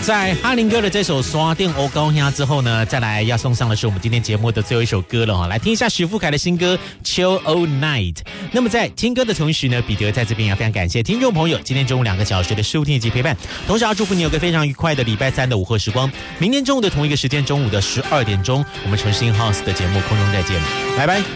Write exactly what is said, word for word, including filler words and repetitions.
在哈林哥的这首《刷电欧高香》之后呢，再来要送上的是我们今天节目的最后一首歌了哈，来听一下许富凯的新歌《Chill All Night》。那么在听歌的同时呢，彼得在这边也非常感谢听众朋友今天中午两个小时的收听以及陪伴，同时要祝福你有个非常愉快的礼拜三的午后时光。明天中午的同一个时间，中午的十二点钟，我们城市 In House 的节目空中再见，拜拜。